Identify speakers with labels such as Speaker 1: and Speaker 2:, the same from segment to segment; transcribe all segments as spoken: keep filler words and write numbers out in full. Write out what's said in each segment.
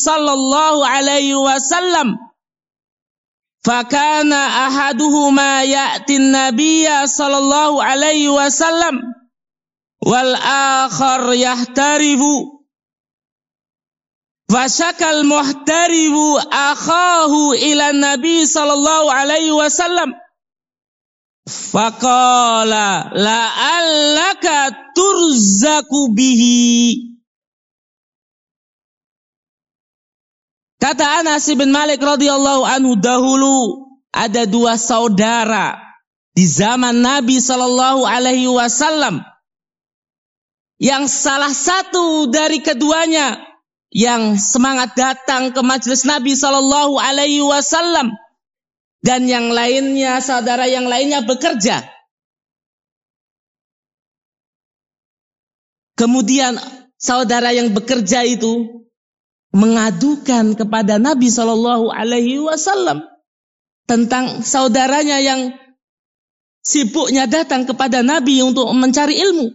Speaker 1: sallallahu alaihi wasallam. Fakana ahaduhuma ya'tin nabiyya sallallahu alaihi wasallam wal akhar yahtaribu. Fasyakal muhtaribu akhahu ila nabi sallallahu alaihi wasallam. Faqala la'allaka turzaku bihi. Kata Anas bin Malik radhiyallahu anhu, dahulu ada dua saudara di zaman Nabi sallallahu alaihi wasallam, yang salah satu dari keduanya yang semangat datang ke majelis Nabi sallallahu alaihi wasallam, dan yang lainnya, saudara yang lainnya bekerja. Kemudian saudara yang bekerja itu mengadukan kepada Nabi sallallahu alaihi wasallam tentang saudaranya yang sibuknya datang kepada Nabi untuk mencari ilmu.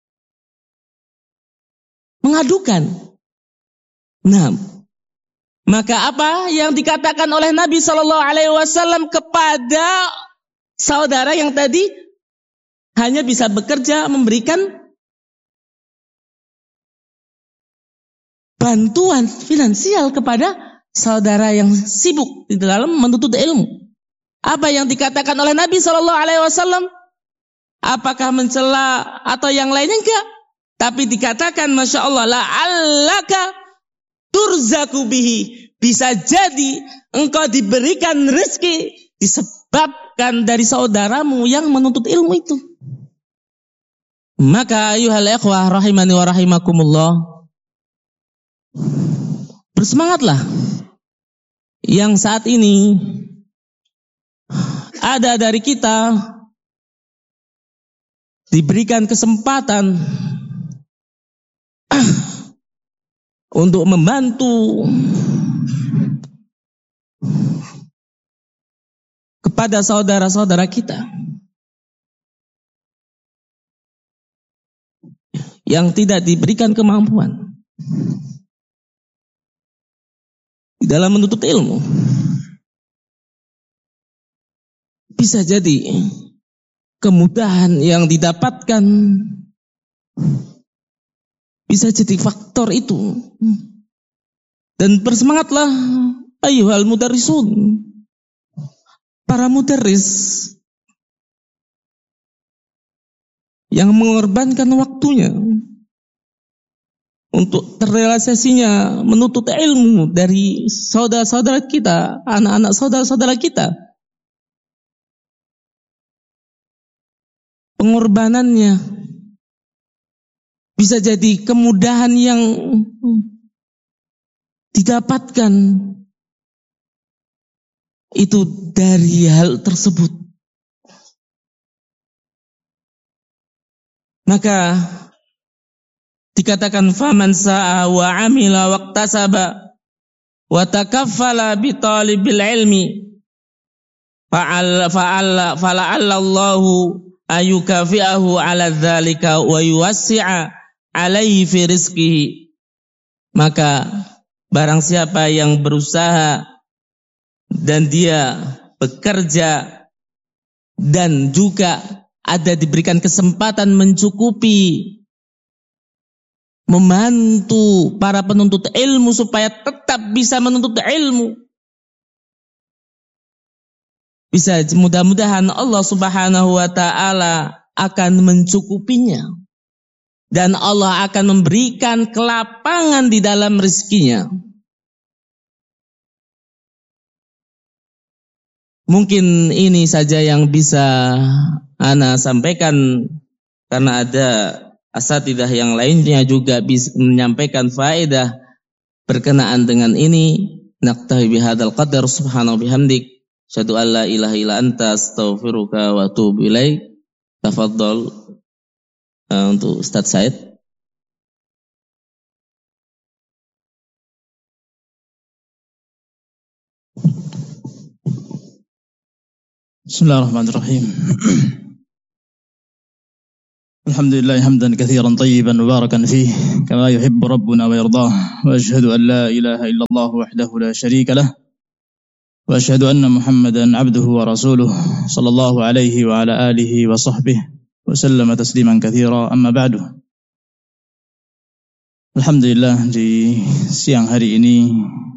Speaker 1: Mengadukan. Nah, maka apa yang dikatakan oleh Nabi sallallahu alaihi wasallam kepada saudara yang tadi hanya bisa bekerja memberikan bantuan finansial kepada saudara yang sibuk di dalam menuntut ilmu. Apa yang dikatakan oleh Nabi sallallahu alaihi wasallam? Apakah mencela atau yang lainnya? Enggak. Tapi dikatakan, Masya Allah, la'allaka turzaku bihi. Bisa jadi engkau diberikan rezeki disebabkan dari saudaramu yang menuntut ilmu itu. Maka ayuhal ikhwah rahimani wa rahimakumullah, bersemangatlah. Yang saat ini ada dari kita diberikan kesempatan untuk membantu kepada saudara-saudara kita yang tidak diberikan kemampuan di dalam menuntut ilmu. Bisa jadi kemudahan yang didapatkan, bisa jadi faktor itu. Dan bersemangatlah ayyuhal mudarrisun, para mudarris yang mengorbankan waktunya untuk terrealisasinya menuntut ilmu dari saudara-saudara kita, anak-anak saudara-saudara kita. Pengorbanannya bisa jadi kemudahan yang didapatkan itu dari hal tersebut. Maka dikatakan faman sa'a wa amila waqtasaba wa takaffala bi talibil ilmi fa'alla fa'alla fala'alla Allahu ayukafi'ahu ala dzalika wa yuwassi'a alaihi fi rizqihi. Maka barang siapa yang berusaha dan dia bekerja dan juga ada diberikan kesempatan mencukupi, membantu para penuntut ilmu supaya tetap bisa menuntut ilmu, bisa mudah-mudahan Allah Subhanahu wa ta'ala akan mencukupinya dan Allah akan memberikan kelapangan di dalam rezekinya. Mungkin ini saja yang bisa ana sampaikan, karena ada asatidah yang lainnya juga bisa menyampaikan faedah berkenaan dengan ini. Naktahi bihadzal qadar, subhanahu bihamdik, asyhadu an la ilaha illa anta, astaghfiruka wa atubu ilaik. Tafadhol uh, untuk Ustaz Said.
Speaker 2: Bismillahirrahmanirrahim. Alhamdulillah hamdan katsiran tayyiban mubarakan fih kama yuhibbu rabbuna wa yardah wa ashhadu an la ilaha illallah wahdahu la syarika lah wa ashhadu anna Muhammadan abduhu wa rasuluh sallallahu alaihi wa ala alihi wa sahbihi wa sallama tasliman katsira amma ba'du. Alhamdulillah di siang hari ini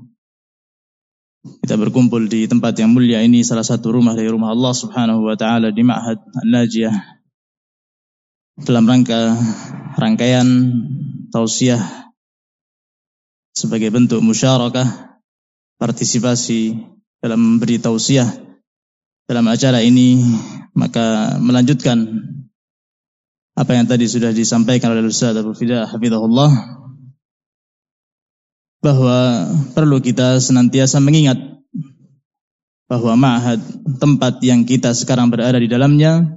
Speaker 2: kita berkumpul di tempat yang mulia ini, salah satu rumah dari rumah Allah Subhanahu wa taala di Ma'had An-Najiyah, dalam rangka rangkaian tausiah sebagai bentuk musyarakah, partisipasi dalam memberi tausiah dalam acara ini. Maka melanjutkan apa yang tadi sudah disampaikan oleh Ustaz Abu Fida hafizahullah, bahwa perlu kita senantiasa mengingat bahwa ma'had, tempat yang kita sekarang berada di dalamnya,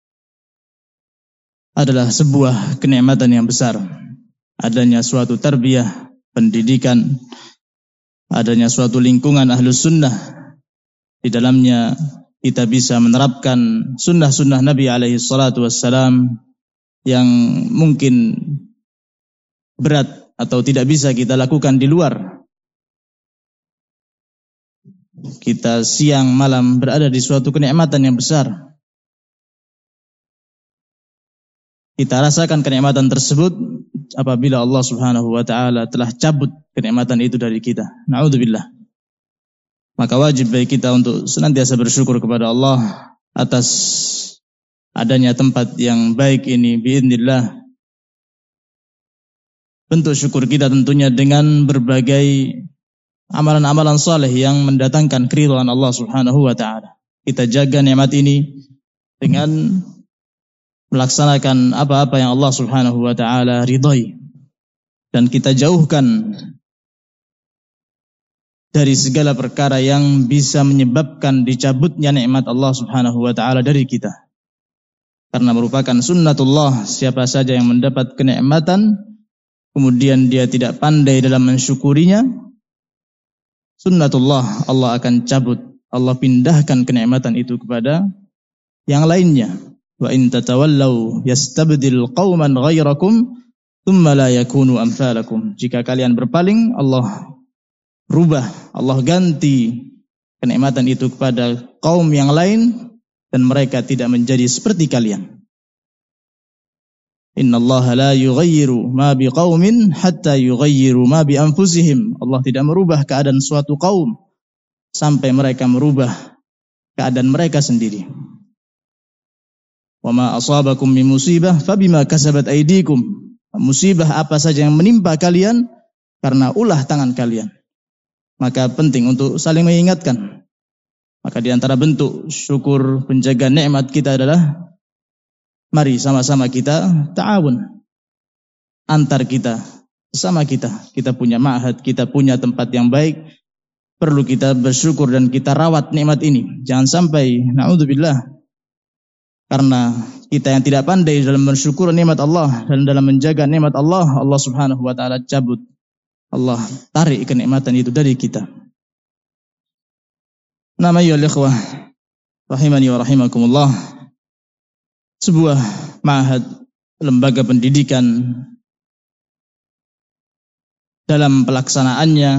Speaker 2: adalah sebuah kenikmatan yang besar. Adanya suatu tarbiyah, pendidikan, adanya suatu lingkungan ahlus sunnah, di dalamnya kita bisa menerapkan sunnah-sunnah Nabi alaihi salatu wassalam yang mungkin berat atau tidak bisa kita lakukan di luar. Kita siang malam berada di suatu kenikmatan yang besar. Kita rasakan kenikmatan tersebut apabila Allah Subhanahu wa taala telah cabut kenikmatan itu dari kita. Na'udzubillah. Maka wajib bagi kita untuk senantiasa bersyukur kepada Allah atas adanya tempat yang baik ini biidznillah. Bentuk syukur kita tentunya dengan berbagai amalan-amalan saleh yang mendatangkan keridhaan Allah Subhanahu wa taala. Kita jaga nikmat ini dengan melaksanakan apa-apa yang Allah Subhanahu wa taala ridhai, dan kita jauhkan dari segala perkara yang bisa menyebabkan dicabutnya nikmat Allah Subhanahu wa taala dari kita. Karena merupakan sunnatullah, siapa saja yang mendapat kenikmatan kemudian dia tidak pandai dalam mensyukurinya, sunnatullah, Allah akan cabut, Allah pindahkan kenikmatan itu kepada yang lainnya. Wa in tatawallaw yastabdil qauman ghairakum thumma la yakunu amsalakum. Jika kalian berpaling, Allah rubah, Allah ganti kenikmatan itu kepada kaum yang lain dan mereka tidak menjadi seperti kalian. Innallaha la yughayyiru ma biqaumin hatta yughayyiru ma bi anfusihim. Allah tidak merubah keadaan suatu kaum sampai mereka merubah keadaan mereka sendiri. Wa ma asabakum min musibah fabima kasabat aydikum. Musibah apa saja yang menimpa kalian karena ulah tangan kalian. Maka penting untuk saling mengingatkan. Maka di antara bentuk syukur penjaga nikmat kita adalah mari sama-sama kita ta'awun antar kita, sama kita. Kita punya ma'had, kita punya tempat yang baik. Perlu kita bersyukur dan kita rawat nikmat ini. Jangan sampai na'udzubillah, karena kita yang tidak pandai dalam bersyukur nikmat Allah dan dalam menjaga nikmat Allah, Allah Subhanahu wa taala cabut, Allah tarik kenikmatan itu dari kita. Nama ya ikhwah rahimani wa rahimakumullah, sebuah ma'had, lembaga pendidikan, dalam pelaksanaannya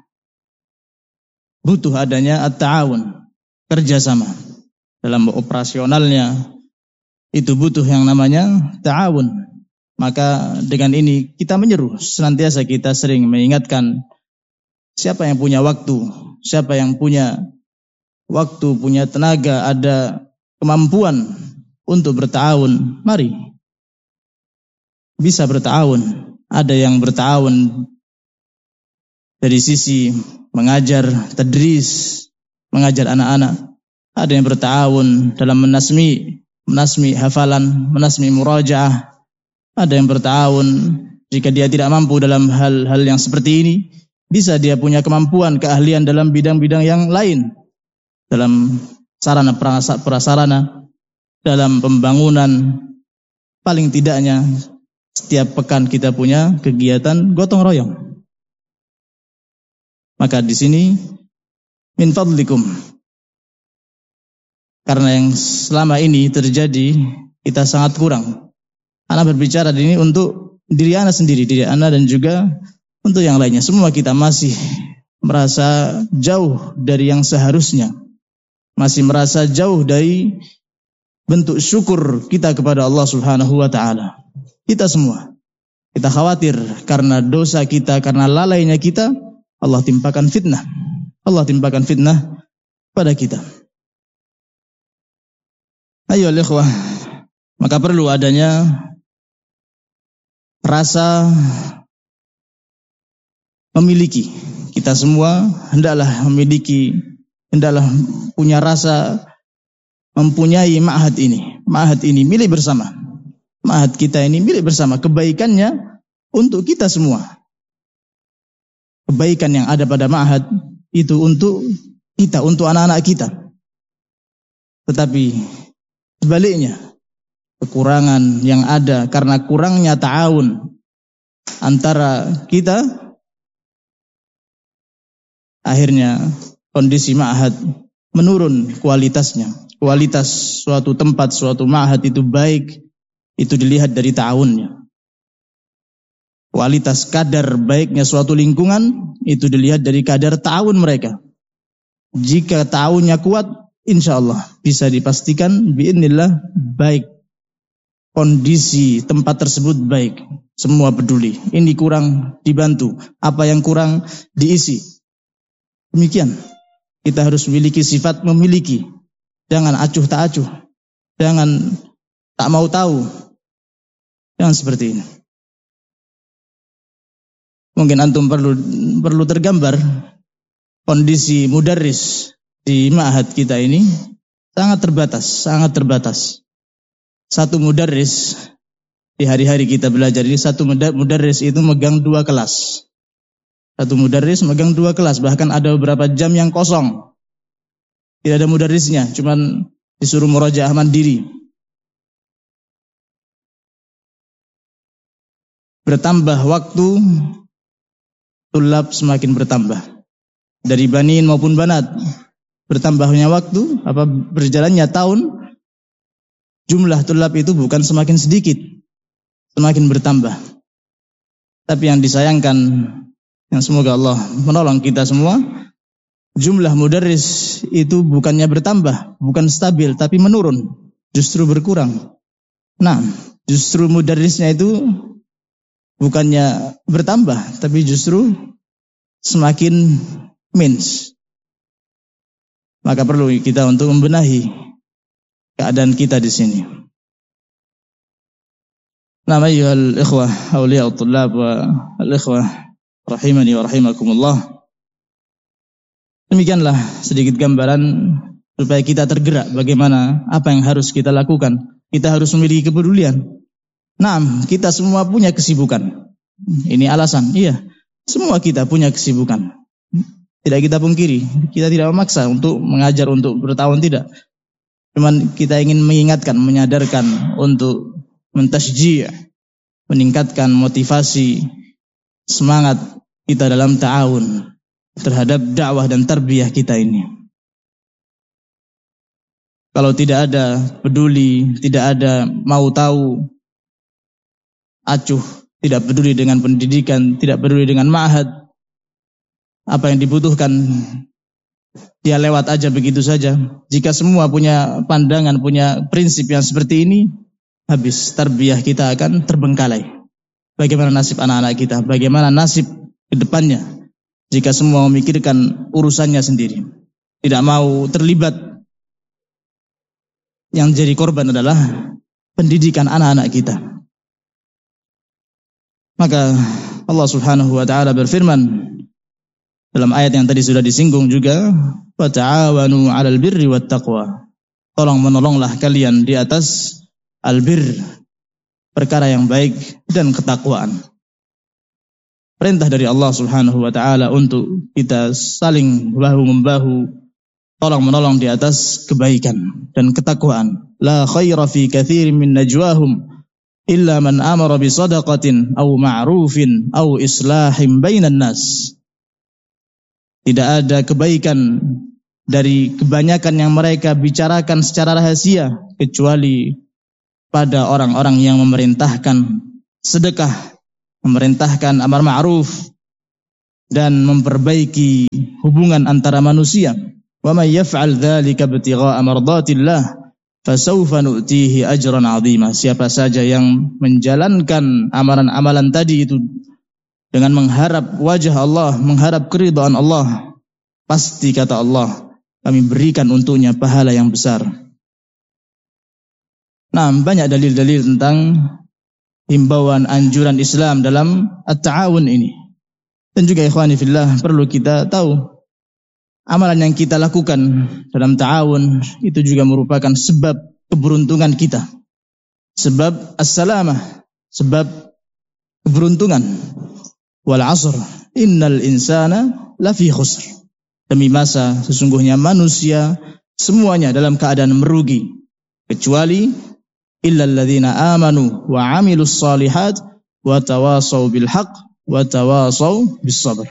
Speaker 2: butuh adanya at-ta'awun, kerjasama. Dalam operasionalnya itu butuh yang namanya ta'awun. Maka dengan ini kita menyeru, senantiasa kita sering mengingatkan siapa yang punya waktu, siapa yang punya waktu, punya tenaga, ada kemampuan untuk berta'awun, mari bisa berta'awun. Ada yang berta'awun dari sisi mengajar tadris, mengajar anak-anak. Ada yang berta'awun dalam menasmi, menasmi hafalan, menasmi murajaah. Ada yang berta'awun jika dia tidak mampu dalam hal-hal yang seperti ini, bisa dia punya kemampuan, keahlian dalam bidang-bidang yang lain, dalam sarana prasarana, dalam pembangunan. Paling tidaknya setiap pekan kita punya kegiatan gotong royong. Maka di sini min fadlikum, karena yang selama ini terjadi kita sangat kurang Ana berbicara di ini untuk diri ana sendiri, diri ana dan juga untuk yang lainnya. Semua kita masih merasa jauh dari yang seharusnya. Masih merasa jauh dari bentuk syukur kita kepada Allah Subhanahu wa taala. Kita semua. Kita khawatir karena dosa kita, karena lalainya kita, Allah timpakan fitnah. Allah timpakan fitnah pada kita. Ayo ikhwah, maka perlu adanya rasa memiliki. Kita semua hendaklah memiliki, hendaklah punya rasa mempunyai ma'had ini. Ma'had ini milik bersama. Ma'had kita ini milik bersama. Kebaikannya untuk kita semua. Kebaikan yang ada pada ma'had itu untuk kita, untuk anak-anak kita. Tetapi sebaliknya, kekurangan yang ada karena kurangnya ta'awun antara kita, akhirnya kondisi ma'had menurun kualitasnya. Kualitas suatu tempat, suatu ma'had itu baik, itu dilihat dari ta'awunnya. Kualitas kadar baiknya suatu lingkungan itu dilihat dari kadar ta'awun mereka. Jika ta'awunnya kuat, insya Allah bisa dipastikan biidznillah baik. Kondisi tempat tersebut baik. Semua peduli. Ini kurang dibantu. Apa yang kurang diisi. Demikian. Kita harus memiliki sifat memiliki. Jangan acuh tak acuh. Jangan tak mau tahu. Jangan seperti ini. Mungkin antum perlu perlu tergambar kondisi mudarris di ma'had kita ini sangat terbatas, sangat terbatas. Satu mudarris di hari-hari kita belajar ini, satu mudarris itu megang dua kelas. Satu mudarris megang dua kelas, bahkan ada beberapa jam yang kosong. Tidak ada mudarrisnya, cuman disuruh murajaah mandiri. Bertambah waktu, tulab semakin bertambah. Dari banin maupun banat. Bertambahnya waktu, apa berjalannya tahun, jumlah tulab itu bukan semakin sedikit, semakin bertambah. Tapi yang disayangkan, yang semoga Allah menolong kita semua, jumlah mudarris itu bukannya bertambah, bukan stabil, tapi menurun, justru berkurang. Nah, justru mudarrisnya itu bukannya bertambah, tapi justru semakin mins. Maka perlu kita untuk membenahi keadaan kita di sini. Nah, ayyuhal ikhwah, awliya'ut thullab wa al-ikhwah rahimani wa rahimakumullah. Demikianlah sedikit gambaran supaya kita tergerak bagaimana apa yang harus kita lakukan. Kita harus memiliki kepedulian. Nah, kita semua punya kesibukan. Ini alasan, iya. Semua kita punya kesibukan. Tidak kita pungkiri. Kita tidak memaksa untuk mengajar, untuk bertahun, tidak. Cuman kita ingin mengingatkan, menyadarkan untuk mentasjih, meningkatkan motivasi, semangat kita dalam ta'awun terhadap dakwah dan tarbiyah kita ini. Kalau tidak ada peduli, tidak ada mau tahu, acuh, tidak peduli dengan pendidikan, tidak peduli dengan ma'had, apa yang dibutuhkan dia lewat aja begitu saja. Jika semua punya pandangan, punya prinsip yang seperti ini, habis tarbiyah kita akan terbengkalai. Bagaimana nasib anak-anak kita, bagaimana nasib ke depannya jika semua memikirkan urusannya sendiri, tidak mau terlibat. Yang jadi korban adalah pendidikan anak-anak kita. Maka Allah Subhanahu wa taala berfirman dalam ayat yang tadi sudah disinggung juga, wa ta'awanu 'alal birri wat taqwa. Tolong menolonglah kalian di atas albir, perkara yang baik dan ketakwaan. Perintah dari Allah Subhanahu wa taala untuk kita saling bahu membahu, tolong menolong di atas kebaikan dan ketakwaan. La khaira fi katsirin min najwahum illa man amara bi sadaqatin aw ma'rufin aw islahin bainan nas. Tidak ada kebaikan dari kebanyakan yang mereka bicarakan secara rahasia kecuali pada orang-orang yang memerintahkan sedekah, memerintahkan amar ma'ruf, dan memperbaiki hubungan antara manusia. Wa may yaf'al dzalika ibtigha'a mardatillah fasawfa nu'tihi ajran 'azima. Siapa saja yang menjalankan amalan-amalan tadi itu dengan mengharap wajah Allah, mengharap keridhaan Allah, pasti kata Allah, kami berikan untuknya pahala yang besar. Nah, banyak dalil-dalil tentang himbauan anjuran Islam dalam at-ta'awun ini. Dan juga ikhwani fillah, perlu kita tahu amalan yang kita lakukan dalam ta'awun itu juga merupakan sebab keberuntungan kita. Sebab as-salamah, sebab keberuntungan. Wal 'asr innal insana lafi khusr. Demi masa sesungguhnya manusia semuanya dalam keadaan merugi kecuali illal ladzina amanu wa 'amilus shalihat wa tawasaw bil haqq wa tawasaw bis sabr.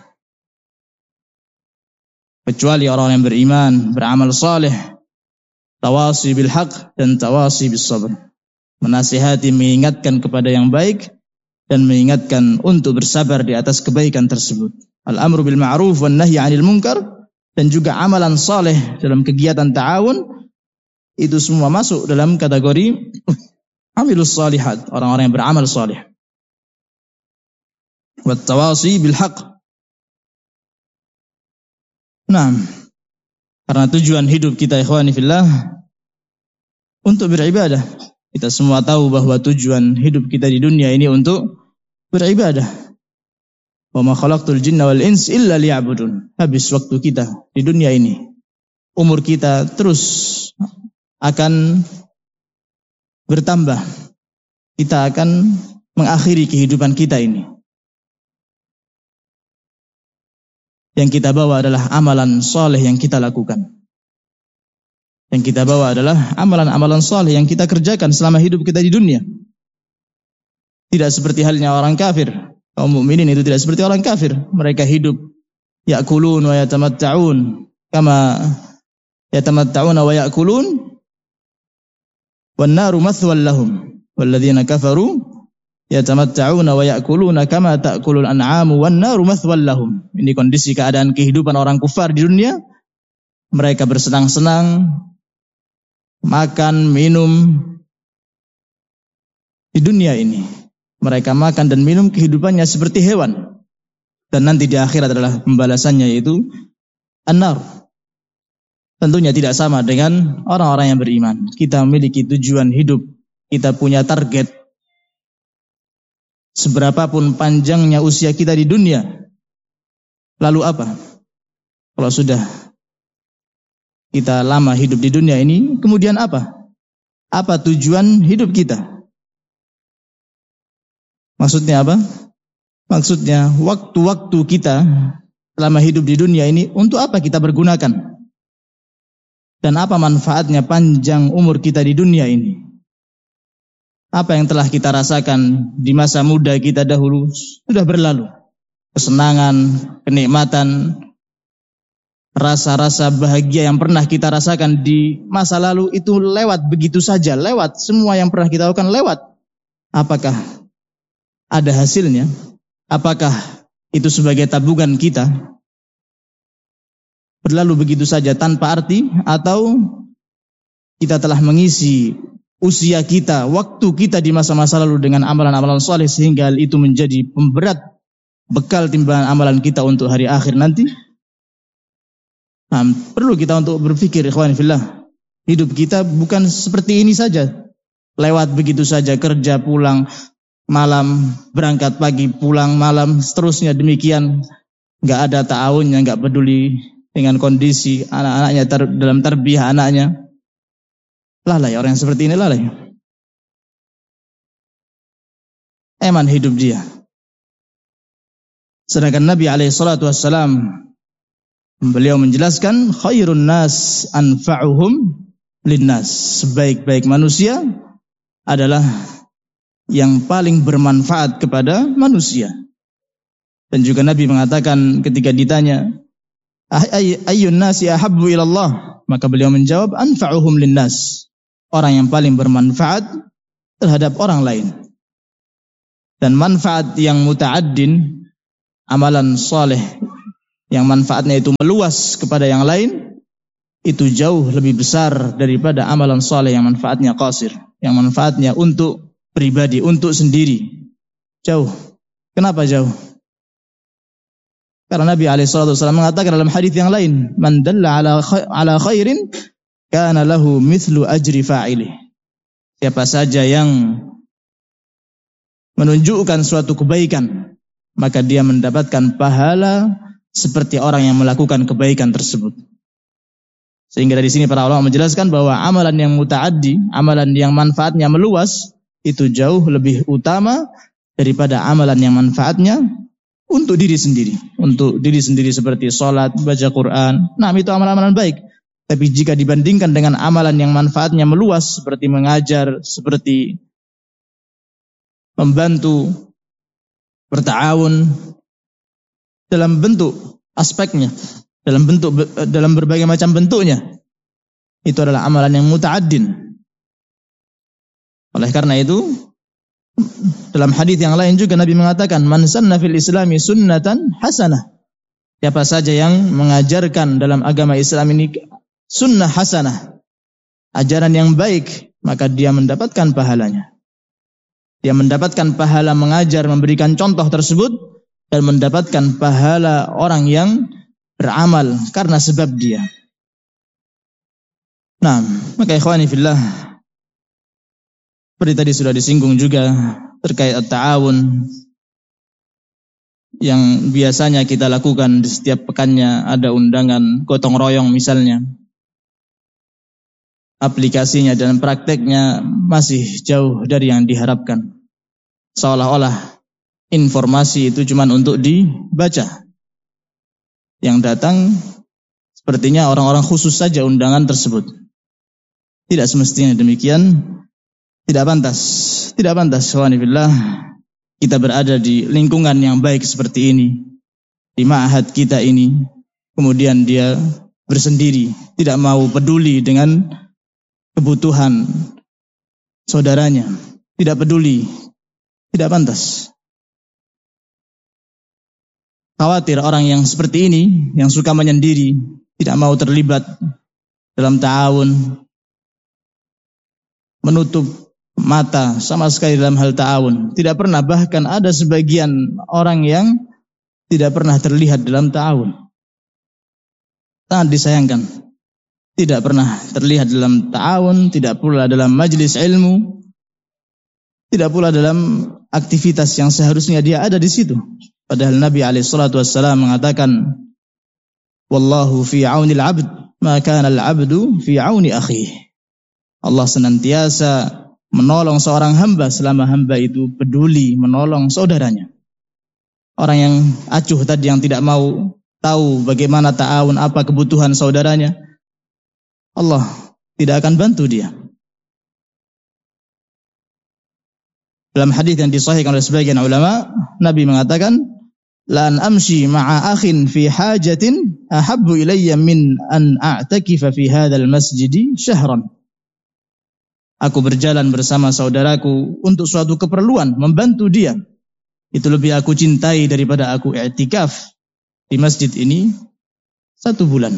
Speaker 2: Kecuali orang yang beriman, beramal saleh, tawasi bil haqq dan tawasi bis sabr. Menasihati, mengingatkan kepada yang baik dan mengingatkan untuk bersabar di atas kebaikan tersebut. Al-amru bil ma'ruf wan nahyi 'anil munkar, dan juga amalan saleh dalam kegiatan ta'awun itu semua masuk dalam kategori amilus salihat, orang-orang yang beramal saleh. Wat tawasi bil haqq. Nah, karena tujuan hidup kita ikhwani fillah untuk beribadah. Kita semua tahu bahwa tujuan hidup kita di dunia ini untuk beribadah. Wa ma khalaqtul jinna wal ins illa liya'budun. Habis waktu kita di dunia ini. Umur kita terus akan bertambah. Kita akan mengakhiri kehidupan kita ini. Yang kita bawa adalah amalan saleh yang kita lakukan. Yang kita bawa adalah amalan-amalan saleh yang kita kerjakan selama hidup kita di dunia. Tidak seperti halnya orang kafir. Kaum mukminin itu tidak seperti orang kafir. Mereka hidup ya'kulun wa yatamatta'un kama yatamatta'una wa ya'kulun wan naru mathwal lahum walladzina kafaru yatamatta'una wa ya'kuluna kama ta'kulul an'amu wan naru mathwal lahum. Ini kondisi keadaan kehidupan orang kufar di dunia. Mereka bersenang-senang, makan, minum di dunia ini. Mereka makan dan minum kehidupannya seperti hewan. Dan nanti di akhirat adalah pembalasannya yaitu an-nar. Tentunya tidak sama dengan orang-orang yang beriman. Kita memiliki tujuan hidup. Kita punya target. Seberapapun panjangnya usia kita di dunia. Lalu apa? Kalau sudah kita lama hidup di dunia ini, kemudian apa? Apa tujuan hidup kita? Maksudnya apa? Maksudnya waktu-waktu kita selama hidup di dunia ini untuk apa kita pergunakan? Dan apa manfaatnya panjang umur kita di dunia ini? Apa yang telah kita rasakan di masa muda kita dahulu sudah berlalu. Kesenangan, kenikmatan, rasa-rasa bahagia yang pernah kita rasakan di masa lalu itu lewat begitu saja, lewat. Semua yang pernah kita lakukan lewat. Apakah ada hasilnya? Apakah itu sebagai tabungan kita? Berlalu begitu saja tanpa arti, atau kita telah mengisi usia kita, waktu kita di masa-masa lalu dengan amalan-amalan saleh sehingga hal itu menjadi pemberat bekal timbangan amalan kita untuk hari akhir nanti? Nah, perlu kita untuk berpikir ikhwan fillah. Hidup kita bukan seperti ini saja. Lewat begitu saja, kerja pulang malam, berangkat pagi pulang malam, seterusnya demikian. Enggak ada ta'awunnya, enggak peduli dengan kondisi anak-anaknya ter, dalam tarbiyah anaknya. Lalai, orang yang seperti ini lalai. Eman hidup dia. Sedangkan Nabi alaihi salatu wassalam, beliau menjelaskan khairun nas anfa'uhum linnas. Sebaik-baik manusia adalah yang paling bermanfaat kepada manusia. Dan juga Nabi mengatakan ketika ditanya, ayyun nasi ahabbu ilallah, maka beliau menjawab anfa'uhum linnas. Orang yang paling bermanfaat terhadap orang lain. Dan manfaat yang muta'addin, amalan soleh yang manfaatnya itu meluas kepada yang lain, itu jauh lebih besar daripada amalan soleh yang manfaatnya qasir, yang manfaatnya untuk pribadi, untuk sendiri. Jauh. Kenapa jauh? Karena Nabi alaihi salatu wasallam mengatakan dalam hadis yang lain, man dalla ala ala khairin kana lahu mithlu ajri fa'ilih. Siapa saja yang menunjukkan suatu kebaikan, maka dia mendapatkan pahala seperti orang yang melakukan kebaikan tersebut. Sehingga dari sini para ulama menjelaskan bahwa amalan yang muta'addi, amalan yang manfaatnya meluas, itu jauh lebih utama daripada amalan yang manfaatnya untuk diri sendiri. Untuk diri sendiri seperti sholat, baca Quran. Nah, itu amalan-amalan baik. Tapi jika dibandingkan dengan amalan yang manfaatnya meluas, seperti mengajar, seperti membantu, berta'awun, dalam bentuk aspeknya, dalam bentuk dalam berbagai macam bentuknya, itu adalah amalan yang muta'addin. Oleh karena itu, dalam hadis yang lain juga Nabi mengatakan, man sanna fil islami sunnatan hasanah. Siapa saja yang mengajarkan dalam agama Islam ini sunnah hasanah, ajaran yang baik, maka dia mendapatkan pahalanya. Dia mendapatkan pahala mengajar, memberikan contoh tersebut, dan mendapatkan pahala orang yang beramal karena sebab dia. Nah, maka ikhwani fillah, seperti tadi sudah disinggung juga terkait at-ta'awun yang biasanya kita lakukan di setiap pekannya, ada undangan gotong royong misalnya. Aplikasinya dan prakteknya masih jauh dari yang diharapkan. Seolah-olah informasi itu cuma untuk dibaca. Yang datang sepertinya orang-orang khusus saja undangan tersebut. Tidak semestinya demikian. Tidak pantas. Tidak pantas. Alhamdulillah, kita berada di lingkungan yang baik seperti ini. Di ma'had kita ini. Kemudian dia bersendiri. Tidak mau peduli dengan kebutuhan saudaranya. Tidak peduli. Tidak pantas. Khawatir orang yang seperti ini, yang suka menyendiri, tidak mau terlibat dalam ta'awun, menutup mata sama sekali dalam hal ta'awun. Tidak pernah, bahkan ada sebagian orang yang tidak pernah terlihat dalam ta'awun. Sangat disayangkan. Tidak pernah terlihat dalam ta'awun, tidak pula dalam majlis ilmu, tidak pula dalam aktivitas yang seharusnya dia ada di situ. Padahal Nabi alaihi salatu wassalam mengatakan, wallahu fi auni al-'abd ma kana al-'abdu fi auni akhihi. Allah senantiasa menolong seorang hamba selama hamba itu peduli menolong saudaranya. Orang yang acuh tadi, yang tidak mau tahu bagaimana ta'awun, apa kebutuhan saudaranya, Allah tidak akan bantu dia. Dalam hadis yang disahihkan oleh sebagian ulama, Nabi mengatakan, la an amshi ma'a akhin fi hajatin ahabbu ilayya min an a'takifa fi hadzal masjidi syahran. Aku berjalan bersama saudaraku untuk suatu keperluan, membantu dia. Itu lebih aku cintai daripada aku i'tikaf di masjid ini satu bulan.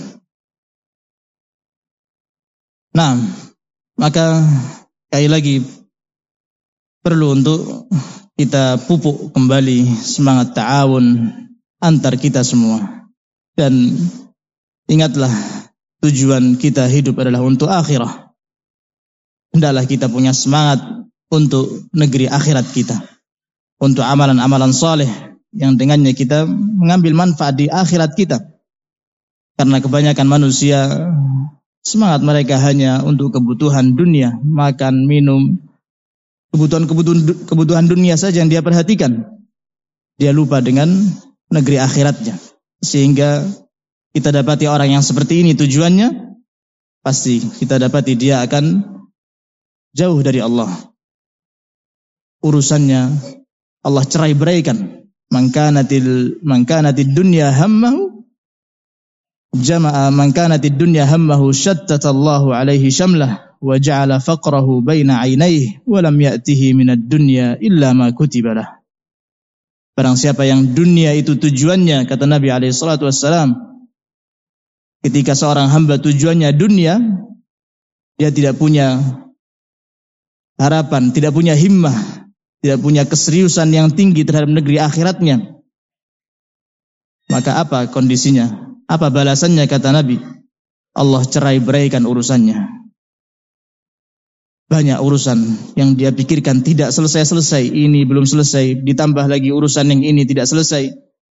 Speaker 2: Nah, maka sekali lagi perlu untuk kita pupuk kembali semangat ta'awun antar kita semua. Dan ingatlah, tujuan kita hidup adalah untuk akhirah. Hendaklah kita punya semangat untuk negeri akhirat kita. Untuk amalan-amalan saleh yang dengannya kita mengambil manfaat di akhirat kita. Karena kebanyakan manusia, semangat mereka hanya untuk kebutuhan dunia, makan, minum, Kebutuhan-kebutuhan kebutuhan dunia saja yang dia perhatikan. Dia lupa dengan negeri akhiratnya. Sehingga kita dapati orang yang seperti ini tujuannya, pasti kita dapati dia akan jauh dari Allah. Urusannya Allah cerai beraikan. Man kanatil man kanatid dunya hammahu jama'a man kanatid dunya hammahu shattatallahu alaihi syamlah wa ja'ala faqrahu baina 'ainayhi wa lam ya'tihi minad dunya illa ma kutiba lah. Barang siapa yang dunia itu tujuannya, kata Nabi alaihi salatu wassalam, ketika seorang hamba tujuannya dunia, dia tidak punya harapan, tidak punya himmah, tidak punya keseriusan yang tinggi terhadap negeri akhiratnya. Maka apa kondisinya? Apa balasannya, kata Nabi? Allah cerai beraikan urusannya. Banyak urusan yang dia pikirkan tidak selesai-selesai, ini belum selesai, ditambah lagi urusan yang ini tidak selesai.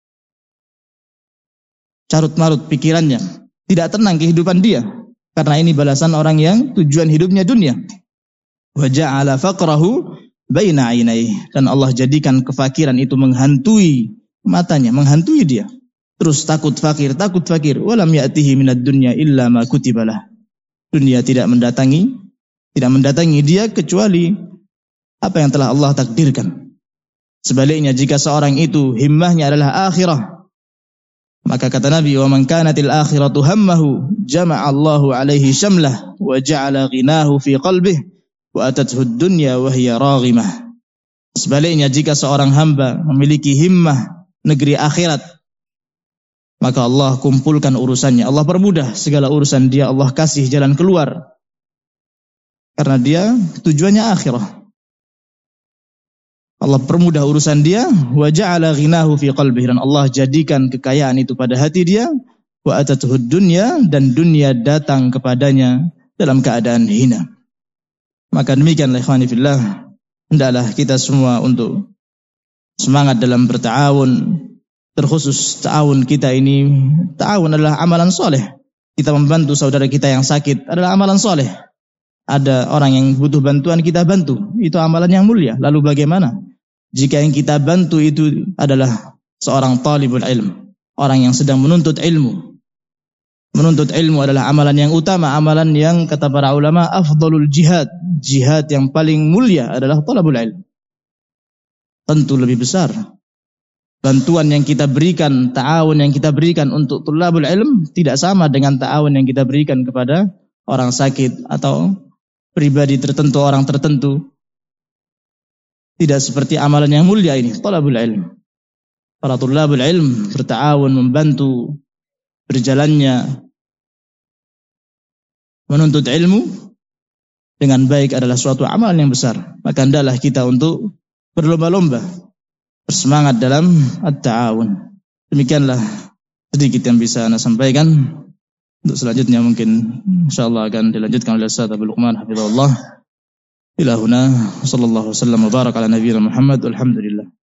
Speaker 2: Carut-marut pikirannya, tidak tenang kehidupan dia, karena ini balasan orang yang tujuan hidupnya dunia. Wa ja'ala faqrahu baina 'ainayhi, dan Allah jadikan kefakiran itu menghantui matanya, menghantui dia. Terus takut fakir, takut fakir. Walam ya'tihi minad dunya illa ma kutibalah. Dunia tidak mendatangi Tidak mendatangi dia kecuali apa yang telah Allah takdirkan. Sebaliknya, jika seorang itu himmahnya adalah akhirah, maka kata Nabi, wa man kanatil akhiratu hammahu jama'a Allahu alaihi syamlah wa ja'ala ghinahu fi qalbihi wa atathu ad-dunya wa hiya raghimah. Sebaliknya, jika seorang hamba memiliki himmah negeri akhirat, maka Allah kumpulkan urusannya, Allah permudah segala urusan dia, Allah kasih jalan keluar. Karena dia tujuannya akhirah. Allah permudah urusan dia, wa ja'ala ghinahu fi qalbihi, dan Allah jadikan kekayaan itu pada hati dia, wa atatuhu dunya, dan dunia datang kepadanya dalam keadaan hina. Maka demikianlah ikhwani fillah, hendaklah kita semua untuk semangat dalam berta'awun, terkhusus ta'awun kita ini. Ta'awun adalah amalan soleh. Kita membantu saudara kita yang sakit adalah amalan soleh. Ada orang yang butuh bantuan, kita bantu. Itu amalan yang mulia. Lalu bagaimana jika yang kita bantu itu adalah seorang talibul ilm, orang yang sedang menuntut ilmu? Menuntut ilmu adalah amalan yang utama, amalan yang kata para ulama afdalul jihad. Jihad yang paling mulia adalah talabul ilm. Tentu lebih besar bantuan yang kita berikan, ta'awun yang kita berikan untuk talabul ilm tidak sama dengan ta'awun yang kita berikan kepada orang sakit atau pribadi tertentu, orang tertentu. Tidak seperti amalan yang mulia ini, talabul ilm. Para talabul ilm berta'awun, membantu berjalannya menuntut ilmu dengan baik adalah suatu amalan yang besar. Maka hendaklah kita untuk berlomba-lomba, bersemangat dalam at-ta'awun. Demikianlah sedikit yang bisa Anda sampaikan. Untuk selanjutnya mungkin insyaallah akan dilanjutkan oleh Ustaz Abdul Luqman hafizahullah. Ila huna sallallahu wasallam wa baraka ala nabiyina Muhammad walhamdulillah.